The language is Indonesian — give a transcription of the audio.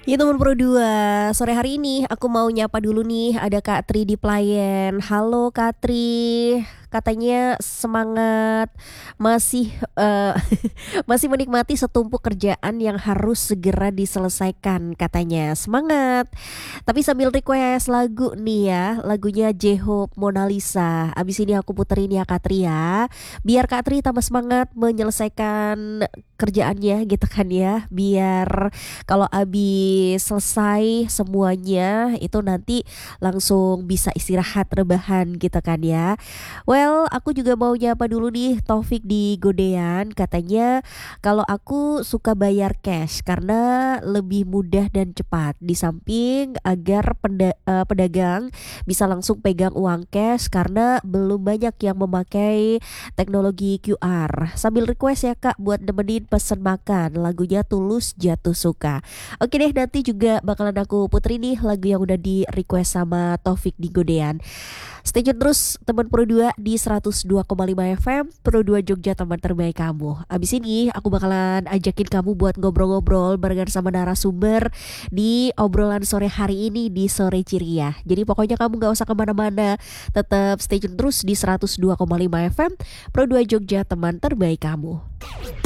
Ya teman Pro 2, sore hari ini aku mau nyapa dulu nih, ada Kak Tri di Playen. Halo Kak Tri, katanya semangat, masih masih menikmati setumpuk kerjaan yang harus segera diselesaikan katanya. Semangat. Tapi sambil request lagu nih ya, lagunya J-Hope Mona Lisa. Abis ini aku puterin ya Kak Tri ya, biar Kak Tri tambah semangat menyelesaikan kerjaannya gitu kan ya, biar kalau habis selesai semuanya itu nanti langsung bisa istirahat rebahan gitu kan ya. Well, aku juga mau nyapa dulu nih Taufik di Godean. Katanya kalau aku suka bayar cash karena lebih mudah dan cepat. Di samping agar pedagang bisa langsung pegang uang cash karena belum banyak yang memakai teknologi QR. Sambil request ya Kak buat nemenin pesen makan lagunya Tulus Jatuh Suka. Oke deh, nanti juga bakalan aku puterin nih lagu yang udah di request sama Taufik di Godean. Stay tune terus teman Pro 2 di 102,5 FM Pro 2 Jogja, teman terbaik kamu. Abis ini aku bakalan ajakin kamu buat ngobrol-ngobrol barengan sama narasumber di obrolan sore hari ini di Sore Ceria. Jadi pokoknya kamu gak usah kemana-mana, tetap stay tune terus di 102,5 FM Pro 2 Jogja, teman terbaik kamu.